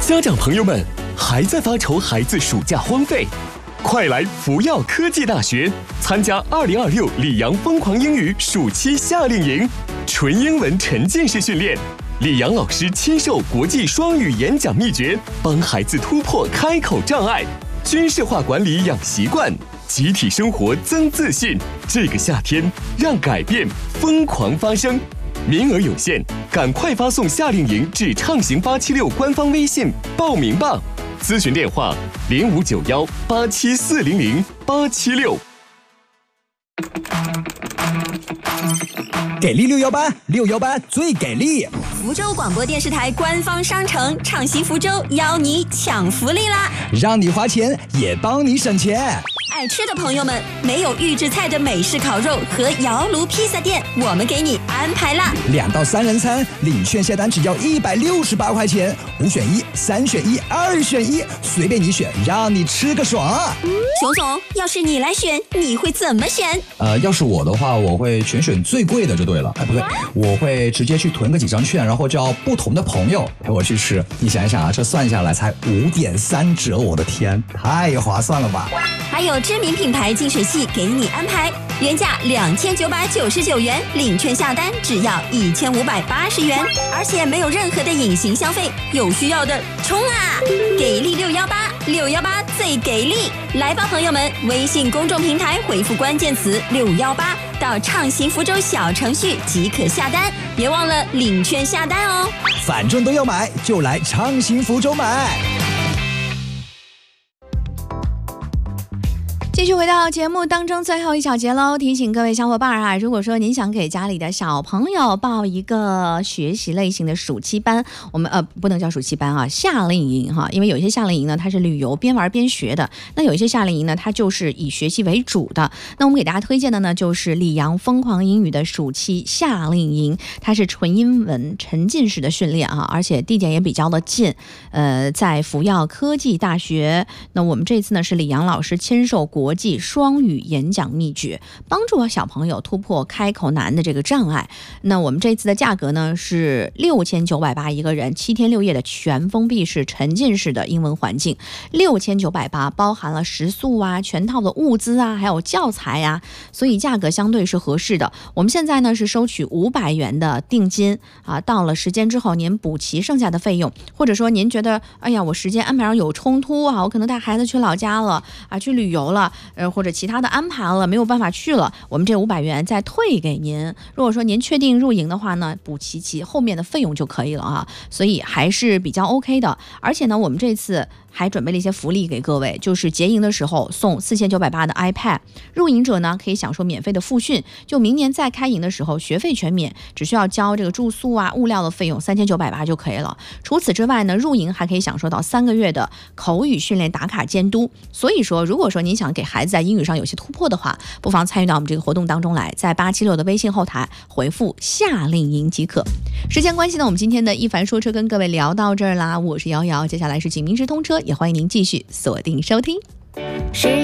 家长朋友们，还在发愁孩子暑假荒废？快来福耀科技大学参加2026里昂疯狂英语暑期夏令营，纯英文沉浸式训练，李阳老师亲授国际双语演讲秘诀，帮孩子突破开口障碍，军事化管理养习惯，集体生活增自信。这个夏天，让改变疯狂发生。名额有限，赶快发送夏令营至畅行876官方微信报名吧。咨询电话059187400876。 给力618，618最给力！ 福州广播电视台官方商城畅行福州邀你抢福利啦！ 让你花钱也帮你省钱。 爱吃的朋友们，没有预制菜的美式烤肉和窑炉披萨店，我们给你安排啦 ！2到3人餐，领券下单只要168块钱，5选1、3选1、2选1，随便你选，让你吃个爽。 熊总，要是你来选，你会怎么选？ 要是我的话，我会全选最贵的就对了。不对，我会直接去囤个几张券，然后叫不同的朋友陪我去吃。你想一想啊，这算下来才5.3折，我的天，太划算了吧！ 还有知名品牌净水器给你安排，原价2999元，领券下单只要1580元，而且没有任何的隐形消费，有需要的冲啊！给力618最给力！来吧，朋友们，微信公众平台回复关键词618到畅行福州小程序即可下单，别忘了领券下单哦。 反正都要买，就来畅行福州买。 继续回到节目当中最后一小节喽，提醒各位小伙伴啊，如果说您想给家里的小朋友报一个学习类型的暑期班，我们不能叫暑期班啊，夏令营哈，因为有一些夏令营呢它是旅游边玩边学的，那有一些夏令营呢它就是以学习为主的。那我们给大家推荐的呢就是里昂疯狂英语的暑期夏令营，它是纯英文沉浸式的训练啊，而且地点也比较的近，在福耀科技大学。那我们这次呢是李阳老师亲授国际双语演讲秘诀，帮助小朋友突破开口难的这个障碍。那我们这次的价格呢是6980一个人，7天6夜的全封闭式沉浸式的英文环境，6980包含了食宿啊、全套的物资啊，还有教材啊，所以价格相对是合适的。我们现在呢是收取500元的定金啊，到了时间之后您补齐剩下的费用，或者说您觉得哎呀我时间安排上有冲突啊，我可能带孩子去老家了啊，去旅游了，或者其他的安排了，没有办法去了，我们这500元再退给您。如果说您确定入营的话呢，补齐其后面的费用就可以了啊，所以还是比较 OK 的。而且呢，我们这次还准备了一些福利给各位，就是结营的时候送4980的 iPad， 入营者呢可以享受免费的复训，就明年再开营的时候学费全免，只需要交这个住宿啊、物料的费用3980就可以了。除此之外呢，入营还可以享受到3个月的口语训练打卡监督。所以说，如果说您想给孩子在英语上有些突破的话，不妨参与到我们这个活动当中来，在876的微信后台回复夏令营即可。时间关系呢，我们今天的一凡说车跟各位聊到这儿啦，我是瑶瑶，接下来是警民直通车，也欢迎您继续锁定收听。